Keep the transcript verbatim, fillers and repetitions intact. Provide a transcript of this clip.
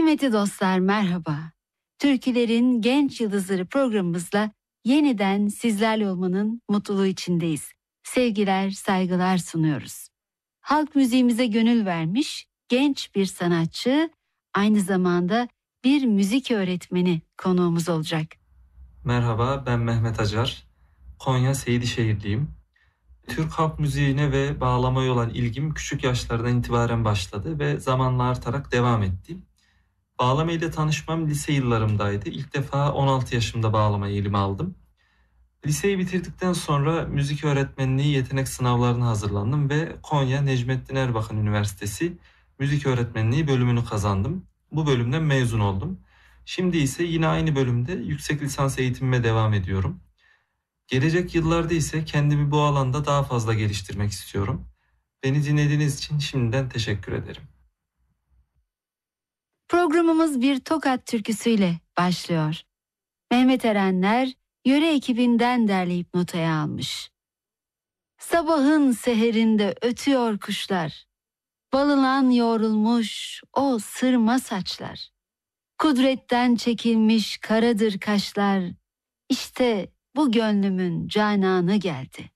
Kıymetli dostlar, merhaba. Türkülerin Genç Yıldızları programımızla yeniden sizlerle olmanın mutluluğu içindeyiz. Sevgiler, saygılar sunuyoruz. Halk müziğimize gönül vermiş genç bir sanatçı, aynı zamanda bir müzik öğretmeni konuğumuz olacak. Merhaba, ben Mehmet Acar. Konya Seydişehirliyim. Türk halk müziğine ve bağlamaya olan ilgim küçük yaşlardan itibaren başladı ve zamanla artarak devam etti. Bağlama ile tanışmam lise yıllarımdaydı. İlk defa on altı yaşımda bağlamayı elime aldım. Liseyi bitirdikten sonra müzik öğretmenliği yetenek sınavlarına hazırlandım ve Konya Necmettin Erbakan Üniversitesi Müzik Öğretmenliği bölümünü kazandım. Bu bölümden mezun oldum. Şimdi ise yine aynı bölümde yüksek lisans eğitimime devam ediyorum. Gelecek yıllarda ise kendimi bu alanda daha fazla geliştirmek istiyorum. Beni dinlediğiniz için şimdiden teşekkür ederim. Programımız bir Tokat türküsüyle başlıyor. Mehmet Erenler yöre ekibinden derleyip notaya almış. Sabahın seherinde ötüyor kuşlar. Balılan yoğrulmuş o sırma saçlar. Kudretten çekilmiş karadır kaşlar. İşte bu gönlümün cananı geldi.